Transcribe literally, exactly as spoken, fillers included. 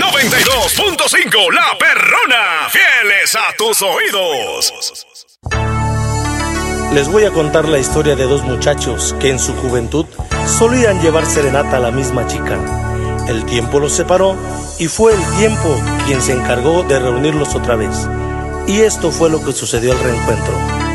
noventa y dos punto cinco La Perrona, fieles a tus oídos. Les voy a contar la historia de dos muchachos que en su juventud solían llevar serenata a la misma chica. El tiempo los separó y fue el tiempo quien se encargó de reunirlos otra vez. Y esto fue lo que sucedió al reencuentro.